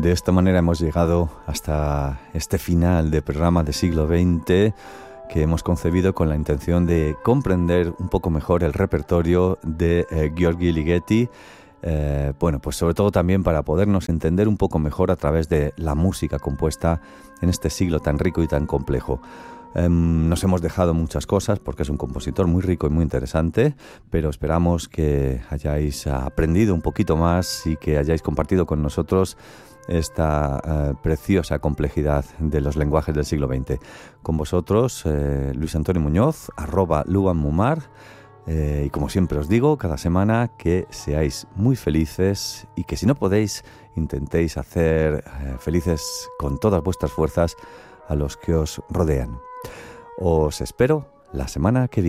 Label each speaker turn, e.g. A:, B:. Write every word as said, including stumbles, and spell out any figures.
A: De esta manera hemos llegado hasta este final de programa de siglo veinte que hemos concebido con la intención de comprender un poco mejor el repertorio de eh, György Ligeti. Eh, bueno, pues sobre todo también para podernos entender un poco mejor a través de la música compuesta en este siglo tan rico y tan complejo. Eh, nos hemos dejado muchas cosas porque es un compositor muy rico y muy interesante, pero esperamos que hayáis aprendido un poquito más y que hayáis compartido con nosotros esta eh, preciosa complejidad de los lenguajes del siglo veinte. Con vosotros, eh, Luis Antonio Muñoz, arroba Luan Mumar. Eh, y como siempre os digo, cada semana que seáis muy felices y que si no podéis, intentéis hacer eh, felices con todas vuestras fuerzas a los que os rodean. Os espero la semana que viene.